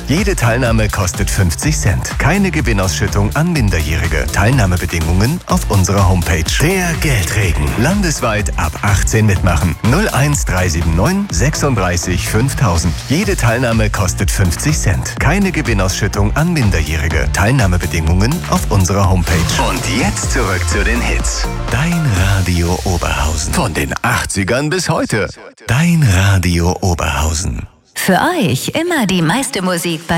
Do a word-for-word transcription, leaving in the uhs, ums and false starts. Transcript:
Jede Teilnahme kostet fünfzig Cent. Keine Gewinnausschüttung an Minderjährige. Teilnahmebedingungen auf unserer Homepage. Der Geldregen. Landesweit ab achtzehn mitmachen. null eins drei sieben neun sechsunddreißig fünftausend. Jede Teilnahme kostet fünfzig Cent. Keine Gewinnausschüttung an Minderjährige. Teilnahmebedingungen auf unserer Homepage. Und jetzt zurück zu den Hits. Dein Radio Oberhausen. Von den achtzigern bis heute. Dein Radio Oberhausen. Für euch immer die meiste Musik bei